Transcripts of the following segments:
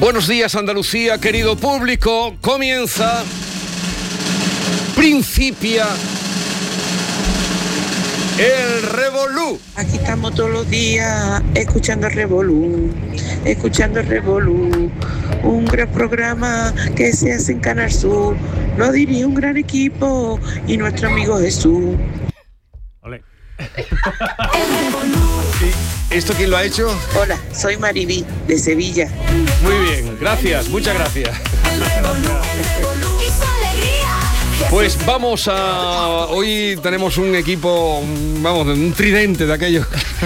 Buenos días, Andalucía, querido público. Comienza, principia el Revolú. Aquí estamos todos los días escuchando el Revolú. Un gran programa que se hace en Canal Sur. Lo dirige un gran equipo y nuestro amigo Jesús. Olé. ¿Esto quién lo ha hecho? Hola, soy Mariví, de Sevilla. Muy bien, gracias, muchas gracias. Pues vamos a... Hoy tenemos un equipo, un tridente de aquellos.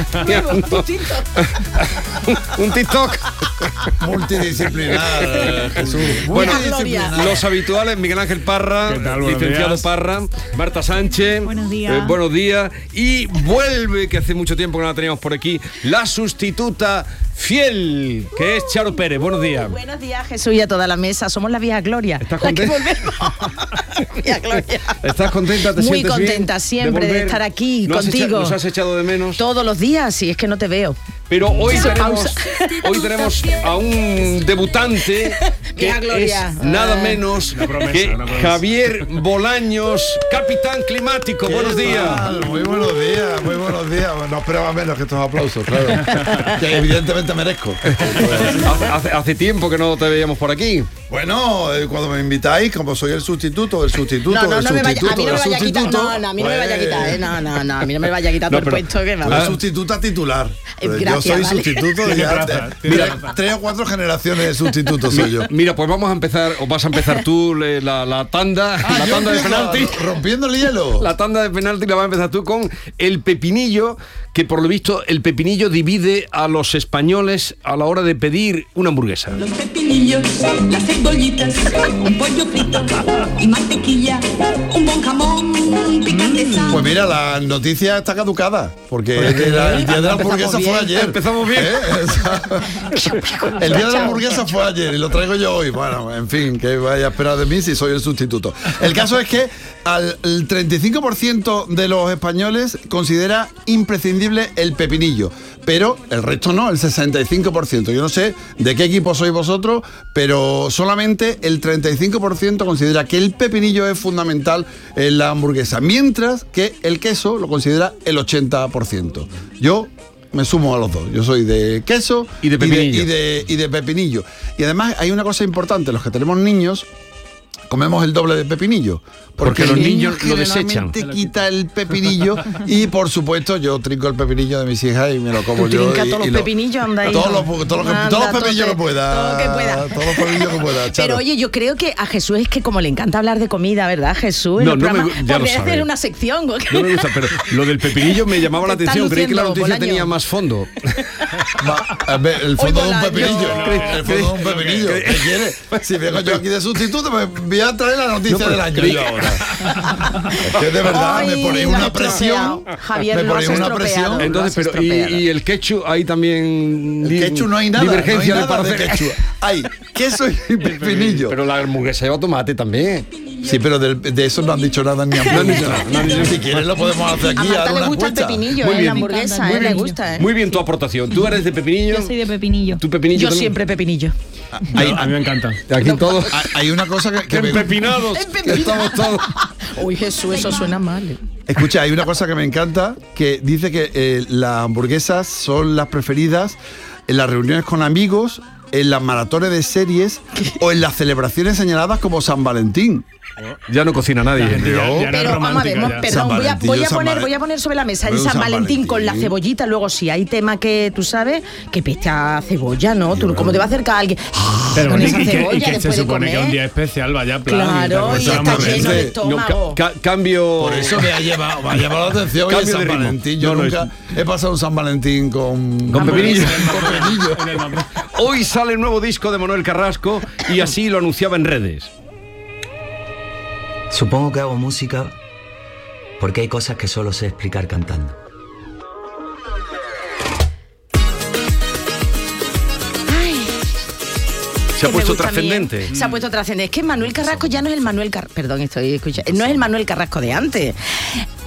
Un TikTok. Multidisciplinar, Jesús. Bueno, los habituales, Miguel Ángel Parra, licenciado Parra, Marta Sánchez. Buenos días. Buenos días. Y vuelve, que hace mucho tiempo que no la teníamos por aquí, la sustituta fiel, que es Charo Pérez. Buenos días. Buenos días, Jesús, y a toda la mesa. Somos la vieja Gloria. ¿Estás la que contenta? volvemos. Vieja Gloria. ¿Estás contenta? ¿Te Muy sientes bien contenta siempre de estar aquí contigo. ¿Nos has echado de menos? Todos los días, si es que no te veo. Pero hoy Pausa. tenemos a un debutante que Gloria. es nada menos que Javier Bolaños, capitán climático. Buenos días. Muy buenos días. No esperaba menos que estos aplausos, claro. Que evidentemente merezco. Hace tiempo que no te veíamos por aquí. Bueno, cuando me invitáis, como soy el sustituto del sustituto No, del no me vaya, sustituto a mí no me del vaya a quitar, sustituto. no, a mí no me vaya a quitar, no, a mí no me vaya a quitar todo el puesto que me La sustituta titular. Gracias, yo soy vale. sustituto de ya. Mira, 3 o 4 generaciones de sustitutos soy yo. Mira, pues vamos a empezar, o vas a empezar tú la tanda, la tanda de penalti. Rompiendo el hielo. La tanda de penalti la vas a empezar tú con el pepinillo, que por lo visto el pepinillo divide a los españoles a la hora de pedir una hamburguesa. Los pepinillos, las cebollitas, un pollo frito y mantequilla, un buen jamón, picante sal. Pues mira, la noticia está caducada, porque el día de la hamburguesa fue ayer. Empezamos bien. El día de la hamburguesa fue ayer y lo traigo yo hoy. Bueno, en fin, que vaya a esperar de mí si soy el sustituto. El caso es que el 35% de los españoles considera imprescindible el pepinillo, pero el resto no, el 65%. Yo no sé de qué equipo sois vosotros, pero solamente el 35% considera que el pepinillo es fundamental en la hamburguesa, mientras que el queso lo considera el 80%. Yo me sumo a los dos. Yo soy de queso y de pepinillo. Y de pepinillo. Y además hay una cosa importante, los que tenemos niños comemos el doble de pepinillo. Porque los niños lo desechan. Te quita el pepinillo y por supuesto yo trinco el pepinillo de mis hijas y me lo como yo. Trinca todos los pepinillos, anda ahí. Todos los pepinillos que pueda. Todo lo que pueda. Todos los pepinillos que pueda. Pero oye, yo creo que a Jesús es que como le encanta hablar de comida, ¿verdad, Jesús? No, ya lo podría sabe. hacer una sección. No me gusta, pero lo del pepinillo me llamaba la atención. Creí que la noticia Bolaño. tenía más fondo. A ver, el fondo de un Bolaño. pepinillo. El fondo de un pepinillo. ¿Qué quieres? Si vengo yo aquí de sustituto, me voy a traer la noticia del año yo ahora. Es que de verdad Ay, me ponéis lo una has presión. estropeado. Javier, me lo has ponéis una estropeado. presión. Entonces, pero y el ketchup ahí también. El ketchup no hay nada. Divergencia no hay nada de de parecer. ketchup. Hay queso y pepinillo. Pero la hamburguesa lleva tomate también. Sí, pero de eso no han dicho nada ni han dicho nada. Si quieres lo podemos hacer A aquí. Marta dar le una gusta el encuesta. pepinillo, Muy la bien. hamburguesa, Muy le bien. gusta. Muy bien tu aportación. ¿Tú eres de pepinillo? Yo soy de pepinillo. ¿Tu pepinillo Yo también? siempre pepinillo. A mí me encanta. Aquí todos. Hay una cosa que me Empepinados. que estamos todos. Uy, Jesús, eso suena mal. Escucha, hay una cosa que me encanta, que dice que las hamburguesas son las preferidas en las reuniones con amigos, en las maratones de series o en las celebraciones señaladas como San Valentín. Ya no cocina nadie. Ya no es Pero vamos a ver, romántica ya. perdón, San Valentín, voy a poner sobre la mesa el Pero un San San Valentín con la Valentín. cebollita. Luego, si hay tema que tú sabes, que peste a cebolla, ¿no? Tú, ¿cómo te va a acercar a alguien Pero con y esa que cebolla se después de supone que es un comer? día especial, vaya plan. Claro, y está Exactamente. lleno de No, estómago. cambio. Por eso me ha llamado la atención. Oye, Cambio de San ritmo. Valentín. Yo No, no, nunca he pasado un San Valentín con pepinillo. Con pepinillo. Hoy sale el nuevo disco de Manuel Carrasco y así lo anunciaba en redes. Supongo que hago música porque hay cosas que solo sé explicar cantando. Se ha Que me puesto gusta a mí, trascendente. Se ha puesto trascendente. Es que Manuel Carrasco ya no es el Manuel Carrasco. Perdón, estoy escuchando. No es el Manuel Carrasco de antes.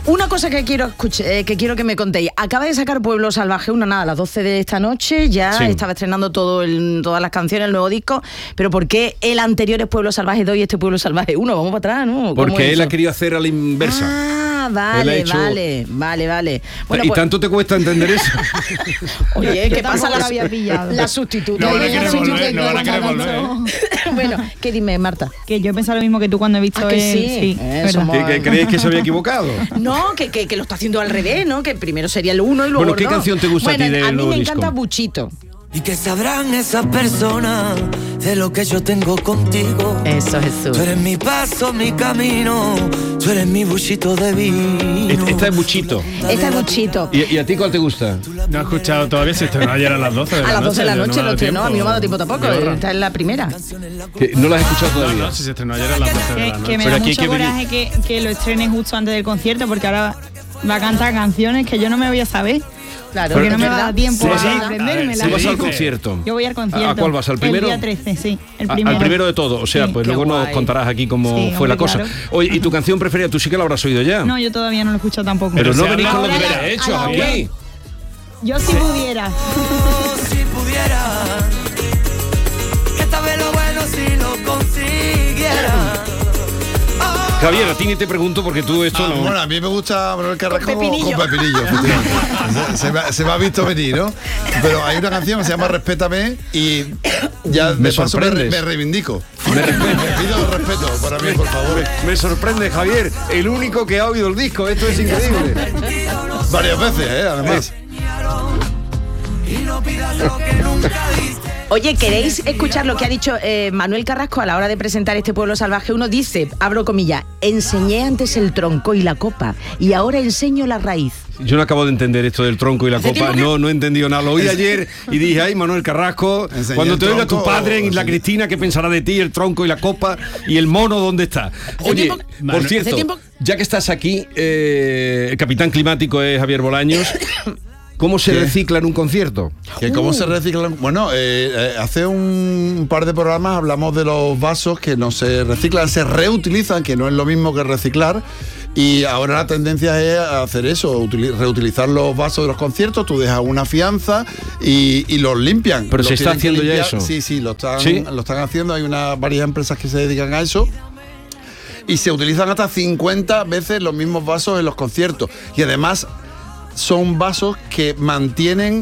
Una cosa que quiero que me contéis. Acaba de sacar Pueblo Salvaje 1, nada, a las 12 de esta noche. Ya Sí. estaba estrenando todas las canciones, el nuevo disco. Pero ¿por qué el anterior es Pueblo Salvaje 2 y este Pueblo Salvaje 1? Vamos para atrás, ¿no? ¿Cómo Porque es él ha eso? querido hacer a la inversa. Ah, Él ha vale, hecho- vale. Bueno, ¿Y pues, tanto te cuesta entender eso? oye, ¿qué pasa? tampoco lo había pillado. La sustituta. No van a La querer sustituta volver, no van a querer que volver, Bueno, ¿qué dime, Marta? Que yo he pensado lo mismo que tú cuando he visto Ah, que el... sí. verdad. Somos- ¿Que creéis que se había equivocado? No, que lo está haciendo al revés, ¿no? Que primero sería el 1 y luego Bueno, ¿qué el 2. canción te gusta a ti del a mí nuevo me disco? encanta Buchito. Y que sabrán esas personas de lo que yo tengo contigo. Eso, Jesús. Tú eres mi paso, mi camino, tú eres mi buchito de vino. Esta es Buchito. Esta es Buchito. ¿Y a ti cuál te gusta? No he escuchado todavía, si estrenó ayer a las 12 de la A las 12 de la yo no noche me ha lo dado estrenó, a mí no me ha dado tiempo tiempo. tampoco. Qué horror. Esta es la primera. ¿Que ¿No la has escuchado No, todavía? no, si se estrenó ayer a las 12 de la noche. Que me Pero da aquí hay mucho que venir- coraje que lo estrenen justo antes del concierto, porque ahora va a cantar canciones que yo no me voy a saber. Claro, Porque no es me va a verdad. dar tiempo Sí, a sí. aprendérmela. Tú vas al dice. concierto. Yo voy al concierto. ¿A cuál vas? ¿Al primero? El día 13, sí. El Al primero. primero de todo, o sea, Sí. pues Qué luego nos guay. contarás aquí cómo Sí, fue la hombre, cosa. claro. Oye, ¿y tu canción preferida? Tú sí que la habrás oído ya. No, yo todavía no lo he escuchado tampoco. Pero no se venís con lo habla- que Ahora hubieras a hecho la aquí. Yo si pudiera. Si pudiera, que esta vez lo bueno si lo consiguiera. Javier, a ti ni te pregunto porque tú esto no... Bueno, a mí me gusta Manuel Carrasco Con Pepinillo. con Pepinillo, efectivamente. se me ha visto venir, ¿no? Pero hay una canción que se llama Respétame y ya Me de paso sorprendes. me reivindico. Me respeto. Me pido respeto para mí, por favor. Me sorprende, Javier, el único que ha oído el disco. Esto es increíble. Varias veces, además. Y no pidas lo que nunca diste. Oye, ¿queréis escuchar lo que ha dicho Manuel Carrasco a la hora de presentar este Pueblo Salvaje 1? Dice, abro comillas, enseñé antes el tronco y la copa y ahora enseño la raíz. Yo no acabo de entender esto del tronco y la Hace copa. tiempo que- No he entendido nada. Lo oí ayer y dije, ay, Manuel Carrasco, Enseñé cuando el te oiga tu tronco, padre y la sí. Cristina, ¿qué pensará de ti? El tronco y la copa y el mono, ¿dónde está? Oye, tiempo- por Manuel- cierto, hace tiempo- ya que estás aquí, el capitán climático es Javier Bolaños. ¿Cómo se ¿Qué? recicla en un concierto? ¿Que ¿Cómo se reciclan? Bueno, hace un par de programas hablamos de los vasos que no se reciclan, se reutilizan, que no es lo mismo que reciclar. Y ahora la tendencia es hacer eso, reutilizar los vasos de los conciertos, tú dejas una fianza y los limpian. Pero Los se está tienen que haciendo ya limpiar. eso. Sí, lo están, ¿Sí? lo están haciendo, hay varias empresas que se dedican a eso. Y se utilizan hasta 50 veces los mismos vasos en los conciertos. Y además son vasos que mantienen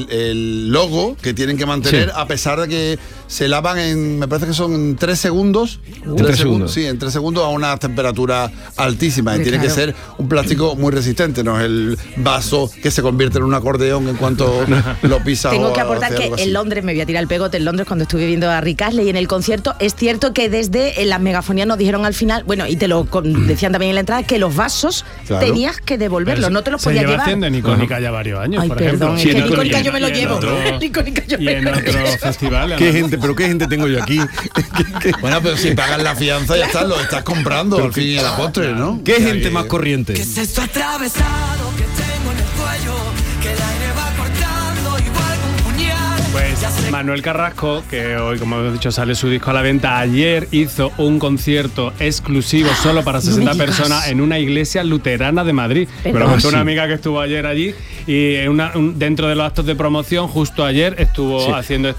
el logo que tienen que mantener Sí. a pesar de que se lavan en, me parece que son en 3 segundos. En 3 segundos. Sí, en 3 segundos a una temperatura altísima. Y Hombre, tiene que claro. ser un plástico muy resistente, no es el vaso que se convierte en un acordeón en cuanto lo pisas. Tengo o que aportar hace que algo así. en Londres, me voy a tirar el pegote, en Londres cuando estuve viendo a Rick Astley en el concierto, es cierto que desde las megafonías nos dijeron al final, bueno, y te lo decían también en la entrada, que los vasos Claro. tenías que devolverlos, no te los se podías lleva llevar. haciendo en Icónica ya varios años, Ay, por perdón, ejemplo. es Sí, que en en Icónica Icónica yo me lo y en llevo. otro- En Icónica yo Y me en lo otros llevo. festivales. ¿Qué además. gente? ¿Pero qué gente tengo yo aquí? Bueno, pero si pagas la fianza ya está, lo estás comprando al fin y a la postre, ¿no? ¿Qué gente más corriente? ¿Qué es esto atravesado que tengo en el cuello? Que el aire va cortando igual que un puñal. Pues Ya sé Manuel Carrasco, que hoy, como hemos dicho, sale su disco a la venta, ayer hizo un concierto exclusivo solo para 60 me digas. personas en una iglesia luterana de Madrid. Me lo Perdón. contó una Sí. amiga que estuvo ayer allí y dentro de los actos de promoción, justo ayer estuvo Sí. haciendo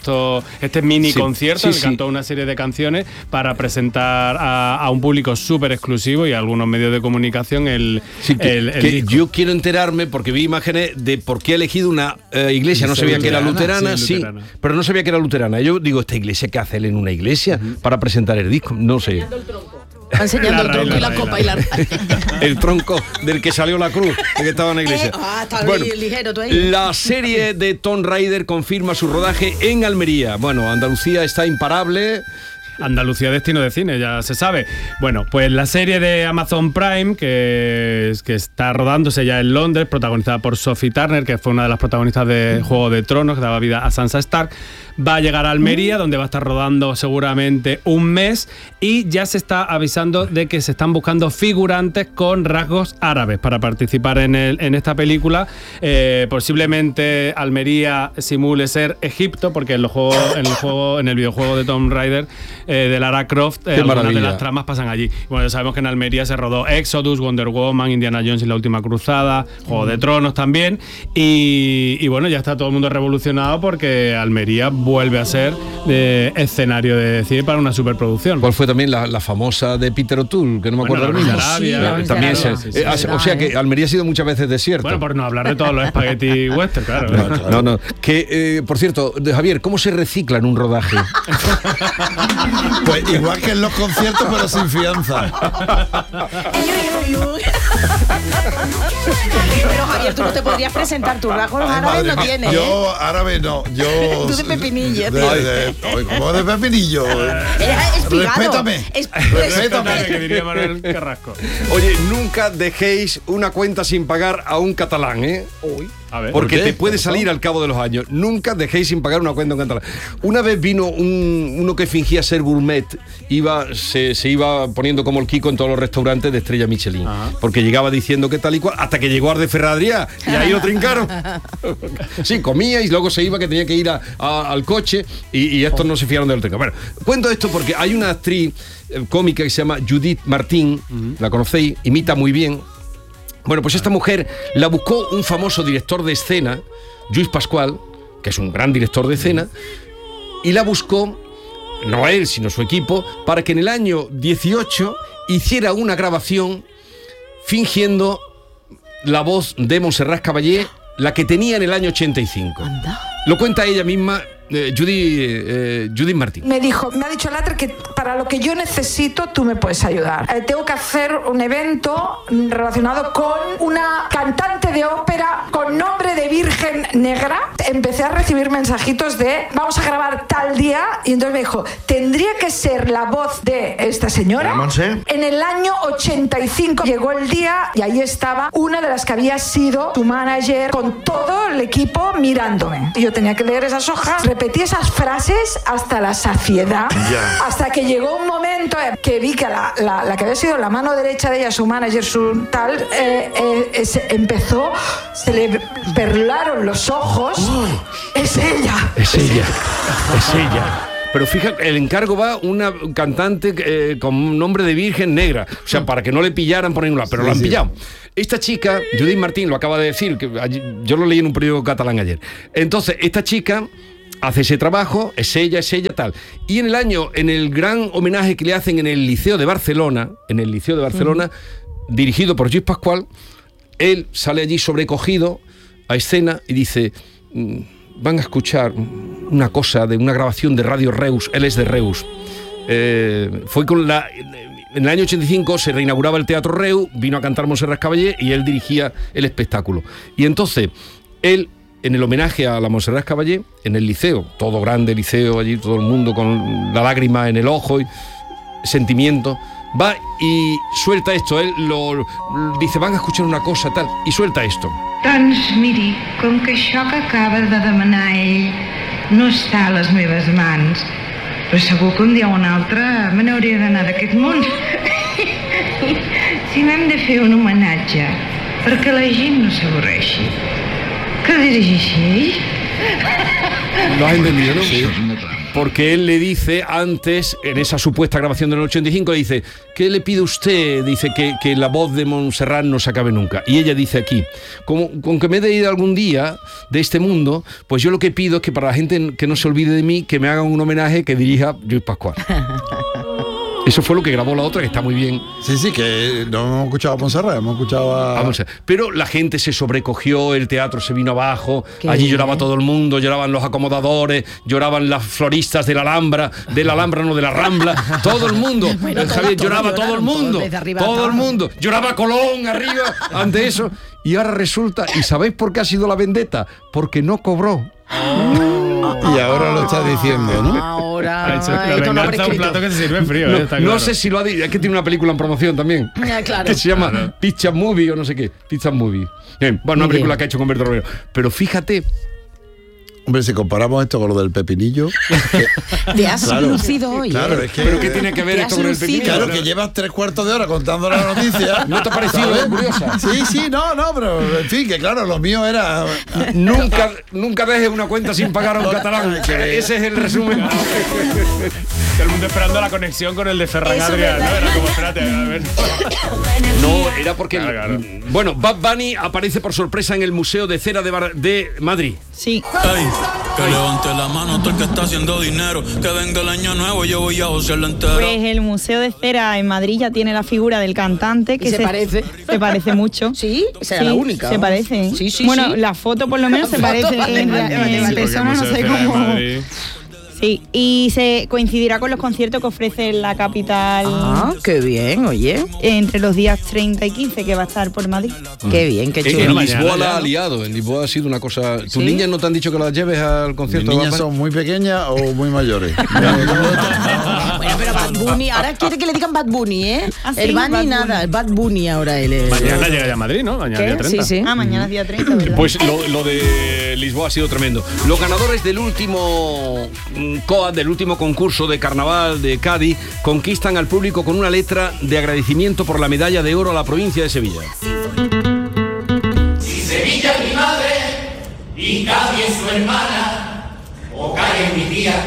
este mini Sí, concierto, sí, le sí. cantó una serie de canciones para presentar a un público súper exclusivo y a algunos medios de comunicación el Sí, que disco. yo quiero enterarme porque vi imágenes de por qué ha elegido una iglesia. No sabía que era luterana, sí, sí, luterana. pero no sabía que era luterana. Yo digo, ¿esta iglesia qué hace él en una iglesia para presentar el disco? No sé. Está enseñando el La raíz, tronco y la la raíz, copa la y la raíz. El tronco del que salió la cruz, de que estaba en la iglesia. Está ligero tú ahí. La serie de Tomb Raider confirma su rodaje en Almería. Bueno, Andalucía está imparable. Andalucía destino de cine, ya se sabe. Bueno, pues la serie de Amazon Prime, que está rodándose ya en Londres, protagonizada por Sophie Turner, que fue una de las protagonistas de Juego de Tronos, que daba vida a Sansa Stark, va a llegar a Almería, donde va a estar rodando seguramente un mes, y ya se está avisando de que se están buscando figurantes con rasgos árabes para participar en esta película. Posiblemente Almería simule ser Egipto, porque en el videojuego de Tomb Raider de Lara Croft, algunas maravilla. de las tramas pasan allí. Bueno, ya sabemos que en Almería se rodó Exodus, Wonder Woman, Indiana Jones y la Última Cruzada, Juego de Tronos también, y bueno, ya está todo el mundo revolucionado porque Almería vuelve a ser escenario de cine para una superproducción. ¿Cuál fue también la famosa de Peter O'Toole? Que no me acuerdo ahora mismo. También o sea que Almería ha sido muchas veces desierto. Bueno, por no hablar de todos los espagueti western, claro. No. Que, por cierto, Javier, ¿cómo se recicla en un rodaje? Pues igual que en los conciertos, pero sin fianza. Pero Javier, tú no te podrías presentar, tus rasgos árabes no tienes. Yo árabe no, yo... Tú de pepinillo, ¿Cómo de pepinillo? Respétame. Respétame, que diría Manuel Carrasco. Oye, nunca dejéis una cuenta sin pagar a un catalán, ¿eh? A ver, porque te puede salir al cabo de los años. Nunca dejéis sin pagar una cuenta en catalán. Una vez vino uno que fingía ser gourmet, se iba poniendo como el Kiko en todos los restaurantes de estrella Michelin. Porque llegaba diciendo que tal y cual, hasta que llegó Arde Ferradrià y ahí lo trincaron. Sí, comía y luego se iba, que tenía que ir al coche y estos no se fiaron del trinco. Bueno, cuento esto porque hay una actriz cómica que se llama Judith Martín, la conocéis, imita muy bien. Bueno, pues esta mujer la buscó un famoso director de escena, Lluís Pascual, que es un gran director de escena, y la buscó, no él, sino su equipo, para que en el año 18 hiciera una grabación fingiendo la voz de Montserrat Caballé, la que tenía en el año 85. Anda. Lo cuenta ella misma, Judith Martín. Me ha dicho Latre que para lo que yo necesito tú me puedes ayudar. Tengo que hacer un evento relacionado con una cantante de ópera con nombre de Virgen Negra. Empecé a recibir mensajitos de vamos a grabar tal día y entonces me dijo, tendría que ser la voz de esta señora. En el año 85 llegó el día y ahí estaba una de las que había sido tu manager con todo el equipo mirándome. Y yo tenía que leer esas hojas, repetí esas frases hasta la saciedad, hasta que llegó un momento que vi que la que había sido la mano derecha de ella, su manager, su tal, empezó, se le perlaron los ojos. Es ella. Pero fíjate, el encargo va una cantante con nombre de Virgen Negra. O sea, para que no le pillaran por ningún lado, pero lo han pillado. Esta chica, Judith Martín, lo acaba de decir, que yo lo leí en un periódico catalán ayer. Entonces, esta chica hace ese trabajo, es ella, tal. Y en el gran homenaje que le hacen en el Liceo de Barcelona, dirigido por Lluís Pascual, él sale allí sobrecogido a escena y dice... van a escuchar una cosa de una grabación de Radio Reus, él es de Reus. Fue en el año 85 se reinauguraba el Teatro Reus, vino a cantar Montserrat Caballé y él dirigía el espectáculo. Y entonces, él, en el homenaje a la Montserrat Caballé, en el liceo, todo grande liceo, allí todo el mundo con la lágrima en el ojo y sentimiento, va y suelta esto. Él dice, van a escuchar una cosa tal, y suelta esto. Doncs miri, com que això que acaba de demanar ell no està a les meves mans, però segur que un dia o un altre me n'hauria d'anar d'aquest món. Si m'hem de fer un homenatge perquè la gent no s'avorreixi, que dirigeixi ell. ¿Lo has entendido, no? Sí. Porque él le dice antes, en esa supuesta grabación del 85, dice, ¿qué le pide usted? Dice que la voz de Montserrat no se acabe nunca. Y ella dice aquí, con que me he de ir algún día de este mundo, pues yo lo que pido es que para la gente que no se olvide de mí, que me hagan un homenaje que dirija Lluís Pascual. Eso fue lo que grabó la otra, que está muy bien. Sí, que no hemos escuchado a Montserrat, hemos escuchado a... Pero la gente se sobrecogió, el teatro se vino abajo, allí lloraba todo el mundo, lloraban los acomodadores, lloraban las floristas de la Alhambra, no de la Rambla, todo el mundo. Bueno, Javier, lloraba todo el mundo, todo el mundo. Lloraba Colón arriba ante eso. Y ahora resulta, ¿y sabéis por qué ha sido la vendetta? Porque no cobró. Y ahora lo está diciendo, ¿no? Ahora un plato que se sirve frío. No sé si lo ha dicho. Es que tiene una película en promoción también. Claro. Que se llama Pizza Movie o no sé qué. Pizza Movie. Bien, bueno, una película que ha hecho con Berto Romero. Pero fíjate, Hombre, si comparamos esto con lo del pepinillo... Te has lucido hoy. Claro, es que... ¿Pero qué tiene que ver esto con el pepinillo? Claro, que llevas 3/4 de hora contando la noticia. ¿No te ha parecido curiosa? Sí, no, pero en fin, que claro, lo mío era... Nunca dejes una cuenta sin pagar a un catalán. Ese es el resumen. Todo el mundo esperando la conexión con el de Ferran Adrià, ¿no? Era como, espérate, a ver. No, era porque... Claro. Bueno, Bad Bunny aparece por sorpresa en el Museo de Cera de Madrid. Sí. Ey, que levante la mano todo el que está haciendo dinero. Que venga el año nuevo, yo voy a josearlo entero. Pues el Museo de Cera en Madrid ya tiene la figura del cantante que se parece. Se parece mucho. Sí, será la única. Se parece. Sí, bueno, sí. la foto por lo menos se parece. En persona no sé cómo. Sí, y se coincidirá con los conciertos que ofrece la capital. Ah, qué bien, oye. Entre los días 30 y 15 que va a estar por Madrid. Qué bien, qué chulo. En Lisboa la ha liado. En Lisboa ha sido una cosa... ¿Tus niñas no te han dicho que las lleves al concierto? ¿Mis niñas son muy pequeñas o muy mayores? Bueno, pero Bad Bunny, ahora quiere que le digan Bad Bunny, ¿eh? Ah, sí, el Bunny Bad nada, Bunny. el Bad Bunny ahora él es. Mañana llega ya a Madrid, ¿no? Mañana día 30. Sí. Ah, mañana es día 30, ¿verdad? Pues lo de Lisboa ha sido tremendo. Los ganadores del último COA, del último concurso de carnaval de Cádiz, conquistan al público con una letra de agradecimiento por la medalla de oro a la provincia de Sevilla. Si Sevilla es mi madre y Cádiz es su hermana, o Cádiz es mi tía.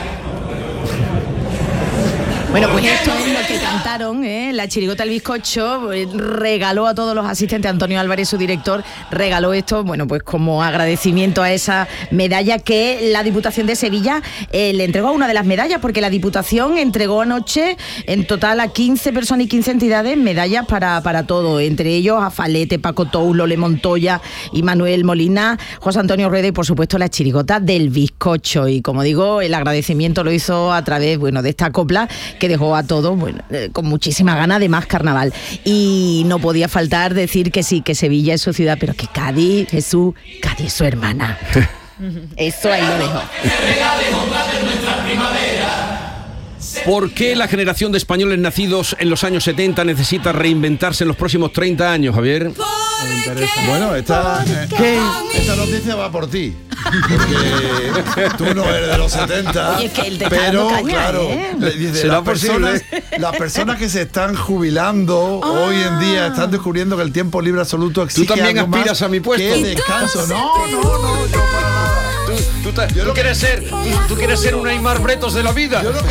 Bueno, pues esto es lo que cantaron, ¿eh? La chirigota El Bizcocho regaló a todos los asistentes, Antonio Álvarez, su director, regaló esto, bueno, pues como agradecimiento a esa medalla que la Diputación de Sevilla le entregó a una de las medallas, porque la Diputación entregó anoche en total a 15 personas y 15 entidades medallas para todo, entre ellos a Falete, Paco Tous, Lole Montoya y Manuel Molina, José Antonio Rueda y por supuesto la chirigota del Bizcocho. Y como digo, el agradecimiento lo hizo a través, bueno, de esta copla que dejó a todos, bueno, con muchísima gana de más carnaval. Y no podía faltar decir que sí, que Sevilla es su ciudad, pero que Cádiz, Jesús, Cádiz es su hermana. Eso ahí lo dejo. ¿Por qué la generación de españoles nacidos en los años 70 necesita reinventarse en los próximos 30 años, Javier? Bueno, esta noticia va por ti. Porque tú no eres de los 70. Oye, es que él te está pero dando caña, claro, ¿eh? dice, ¿Será posible? las personas que se están jubilando hoy en día están descubriendo que el tiempo libre absoluto exige ¿Tú también algo aspiras más a mi puesto? que descanso. No, yo para nada. ¿Tú quieres ser un Aymar Bretos de la vida? Yo lo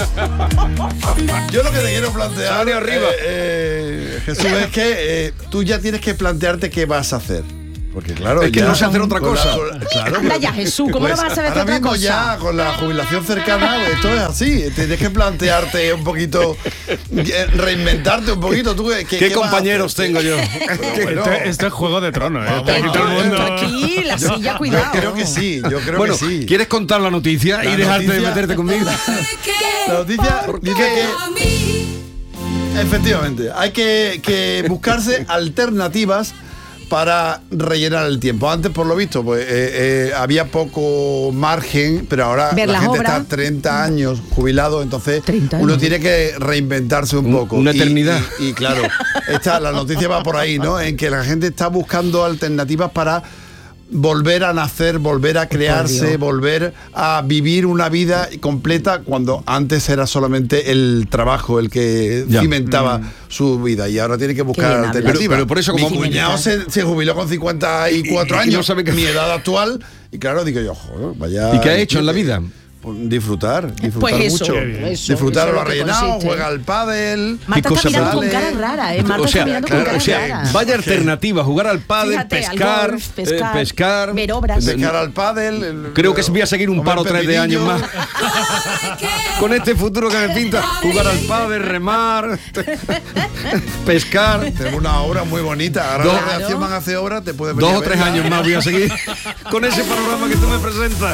que te quiero plantear, Sale arriba. Jesús, es que tú ya tienes que plantearte qué vas a hacer. Porque claro, es que ya, no sé hacer otra cosa. Claro, Anda ya, Jesús, ¿cómo no vas a saber ahora otra mismo cosa? ya, con la jubilación cercana, esto es así. Tienes que plantearte un poquito, reinventarte un poquito. ¿Tú, ¿Qué compañeros tengo yo? Bueno, Esto es Juego de Tronos, ¿eh? Vamos, Aquí todo el mundo... Aquí, la silla, cuidado. Yo creo que sí, Bueno, que sí. ¿quieres contar la noticia y dejarte de meterte conmigo? La noticia dice que efectivamente hay que buscarse alternativas para rellenar el tiempo. Antes, por lo visto, pues había poco margen, pero ahora Ver la las gente obras. está 30 años jubilado, entonces 30 uno años. tiene que reinventarse un poco. Una eternidad. Y claro, la noticia va por ahí, ¿no? En que la gente está buscando alternativas para volver a nacer, volver a crearse, volver a vivir una vida completa, cuando antes era solamente el trabajo el que cimentaba su vida, y ahora tiene que buscar alternativas. Pero por eso, como mi cuñado se jubiló con 54 años, no sabe mi edad actual, y claro, digo yo, joder, vaya... ¿Y qué ha hecho en la vida? Disfrutar Pues eso, mucho. eso, Disfrutar eso lo es lo que rellenado, consiste. juega al pádel. Marta está mirando con sale. cara rara, ¿eh? Marta está mirando con cara rara. Vaya alternativa, jugar al pádel, Fíjate, al pescar, golf, pescar, pescar, ver obras. Pescar al pádel. Creo que voy a seguir un comer par o 3 de años pepinillo. más. Con este futuro que me pinta, jugar al pádel, remar, pescar. Tenemos una obra muy bonita. Ahora la redacción van a hacer obra, te puede 2 o 3 años más voy a seguir con ese panorama que tú me presentas.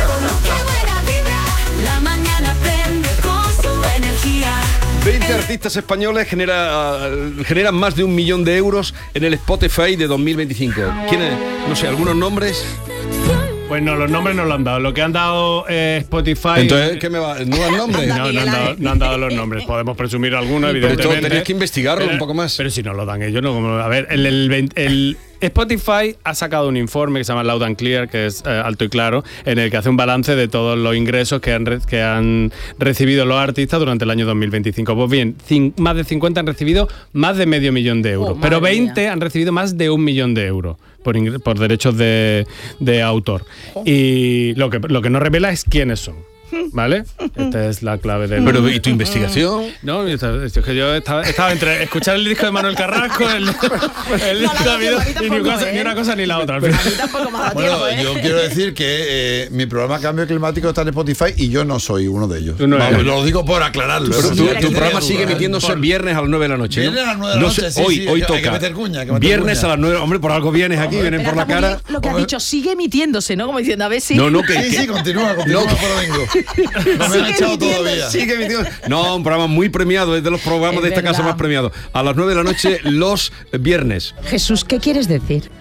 La mañana prende con su energía. 20 artistas españoles generan más de 1 millón de euros en el Spotify de 2025. ¿Quiénes? No sé, algunos nombres. Pues no, los nombres no lo han dado. Lo que han dado Spotify... Entonces, ¿qué me va? ¿No dan nombres? No han dado los nombres. Podemos presumir alguno, Pero evidentemente. esto tenías que investigarlo un poco más. Pero si no lo dan ellos, no. A ver, el Spotify ha sacado un informe que se llama Loud and Clear, que es alto y claro, en el que hace un balance de todos los ingresos que han recibido los artistas durante el año 2025. Pues bien, más de 50 han recibido más de medio millón de euros, pero 20 han recibido más de 1 millón de euros por derechos de autor. Y lo que no revela es quiénes son. ¿Vale? Esta es la clave del... Pero, ¿y tu investigación? No, es que yo estaba entre escuchar el disco de Manuel Carrasco, el disco de David, y ni una cosa ni la otra. Bueno, yo quiero decir que mi programa Cambio Climático está en Spotify y yo no soy uno de ellos. Lo digo por aclararlo. Pero tu programa sigue emitiéndose viernes a las 9 de la noche, ¿no? Viernes a las 9 de la noche, hoy toca. Hay que meter cuña, Viernes a las 9, hombre, por algo vienes aquí, vienen por la cara. Lo que has dicho, sigue emitiéndose, ¿no? Como diciendo, a ver si... Sí, continúa, por vengo. No me han echado todavía. No, un programa muy premiado, es de los programas de esta casa más premiados. A las 9 de la noche los viernes. Jesús, ¿qué quieres decir?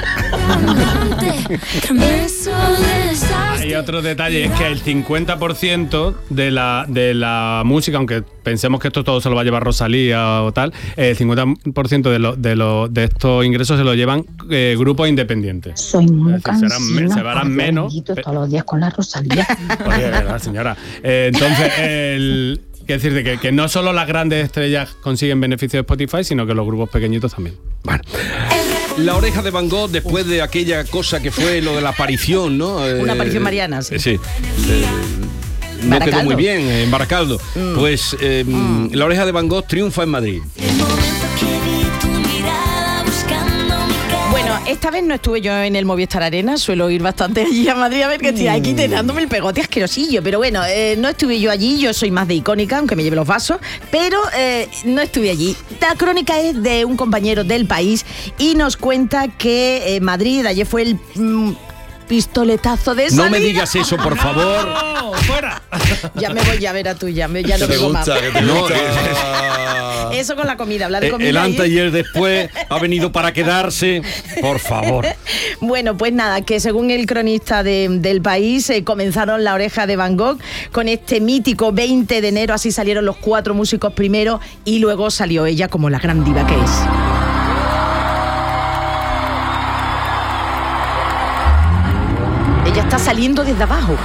Hay otro detalle, es que el 50% de la música, aunque pensemos que esto todo se lo va a llevar Rosalía o tal, el 50% de estos ingresos se lo llevan grupos independientes. Soy muy cansina, se harán menos. Todos los días con la Rosalía. Oye, verdad, señora. Entonces, quiero decirte que no solo las grandes estrellas consiguen beneficios de Spotify, sino que los grupos pequeñitos también. Bueno. La oreja de Van Gogh, después de aquella cosa que fue lo de la aparición, ¿no? Una aparición mariana, sí. Sí. No quedó muy bien en Baracaldo. Pues la oreja de Van Gogh triunfa en Madrid. Bueno, esta vez no estuve yo en el Movistar Arena, suelo ir bastante allí a Madrid a ver que estoy aquí dándome el pegote asquerosillo, pero bueno, no estuve yo allí, yo soy más de icónica, aunque me lleve los vasos, pero no estuve allí. La crónica es de un compañero del País y nos cuenta que Madrid ayer fue el... pistoletazo de salida. No me digas eso, por favor. ¡No! ¡Fuera! Ya me voy, ya verás tú, ya no vengo más. Eso con la comida, hablar de comida. El antes y el después ha venido para quedarse, por favor. Bueno, pues nada, que según el cronista del País, comenzaron la oreja de Van Gogh con este mítico 20 de enero, así salieron los 4 músicos primero y luego salió ella como la gran diva que es. Ella está saliendo desde abajo.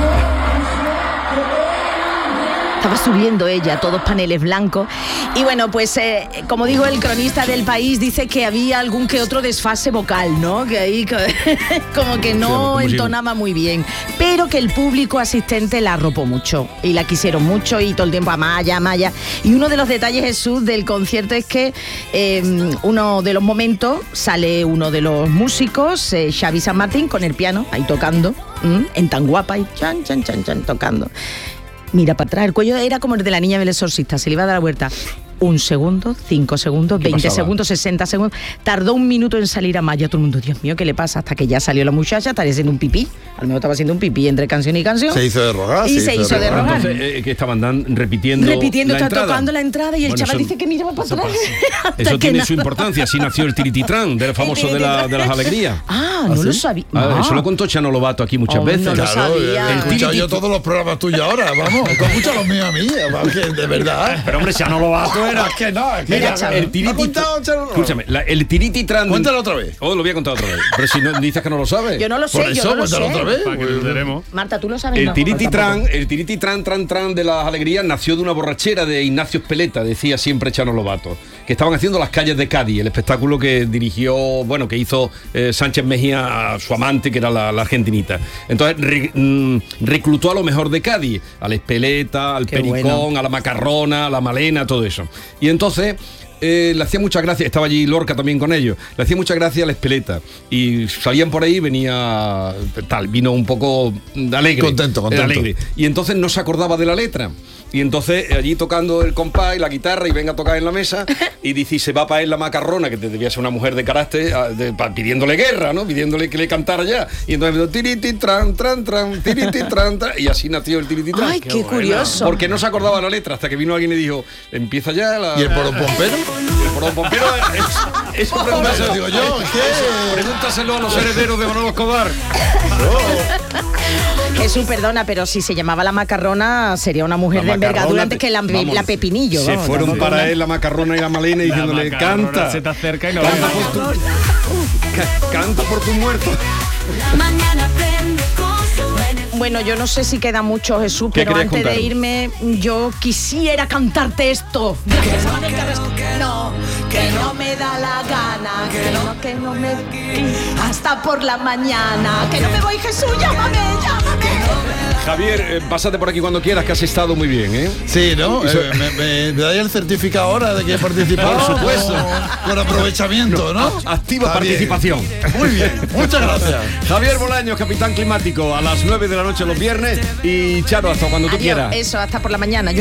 Estaba subiendo ella, todos paneles blancos. Y bueno, pues como digo, el cronista del País dice que había algún que otro desfase vocal, ¿no? Que ahí como que no entonaba muy bien. Pero que el público asistente la arropó mucho. Y la quisieron mucho y todo el tiempo Amaya. Y uno de los detalles, Jesús, del concierto es que uno de los momentos sale uno de los músicos, Xavi San Martín, con el piano, ahí tocando, en Tan Guapa, y chan, tocando. Mira para atrás, el cuello era como el de la niña del exorcista, se le iba a dar la vuelta. 1 segundo, 5 segundos, 20 segundos, 60 segundos. Tardó 1 minuto en salir Amaya. Todo el mundo, Dios mío, ¿qué le pasa? Hasta que ya salió la muchacha, estaría haciendo un pipí. A lo mejor estaba haciendo un pipí entre canción y canción. Se hizo de rogar. Y se hizo de rogar. Entonces, que estaban repitiendo está entrada. Tocando la entrada y el chaval dice que mira para atrás. Eso tiene su importancia. Así nació el Tirititrán, del famoso de las alegrías. No lo sabía. Eso lo contó Chano Lobato aquí muchas veces. No lo sabía. He escuchado yo todos los programas tuyos ahora, vamos. Tú escuchas los míos a mí, de verdad. Pero hombre, Chano Lobato era... Es que no, mira, el Tirititrán. Escúchame, el Tirititrán. Cuéntalo otra vez. Lo voy a contar otra vez. Pero si no dices que no lo sabes. Yo no lo sé, por eso, yo no lo sé. otra vez. Para que lo tenemos. Marta, tú lo sabes. El Tirititrán, tran de las alegrías nació de una borrachera de Ignacio Espeleta, decía siempre Chano Lobato, que estaban haciendo Las calles de Cádiz, el espectáculo que dirigió, que hizo Sánchez Mejía a su amante, que era la argentinita. Entonces reclutó a lo mejor de Cádiz, al Espeleta, al Pericón, a la Macarrona, a la Malena, todo eso. Y entonces le hacía mucha gracia, estaba allí Lorca también con ellos, le hacía mucha gracia a la Espeleta y salían por ahí, vino un poco alegre, contento. Alegre, y entonces no se acordaba de la letra. Y entonces allí tocando el compás y la guitarra y venga a tocar en la mesa y dice, y se va para él la Macarrona, que debía ser una mujer de carácter, pidiéndole guerra, ¿no? Pidiéndole que le cantara ya. Y entonces tirititran, tirititran, y así nació el Tirititran. ¡Ay, qué curioso! Porque no se acordaba la letra hasta que vino alguien y dijo, empieza ya la... ¿Y el porompompero? El porompompero es eso digo yo, pregúntaselo a los herederos de Manolo Escobar. Jesús, perdona, pero si se llamaba la Macarrona sería una mujer de envergadura antes que la Pepinillo. Se fueron para él la Macarrona y la Malena diciéndole, canta. Se te acerca y no canta por tu... Canta por tu muerto. Bueno, yo no sé si queda mucho, Jesús, ¿Qué pero querías antes contar? de irme, yo quisiera cantarte esto. No, que no me da la gana, que no me... Hasta por la mañana, que no me voy, Jesús, llámame. Javier, pásate por aquí cuando quieras, que has estado muy bien, ¿eh? Sí, ¿no? Me dais el certificado ahora de que he participado. Por supuesto. Con aprovechamiento, ¿no? Activa Está bien. participación. Muy bien, muchas gracias. Javier Bolaños, capitán climático, a las 9 de la noche los viernes. Y Charo, hasta cuando tú Adiós, quieras. eso, hasta por la mañana.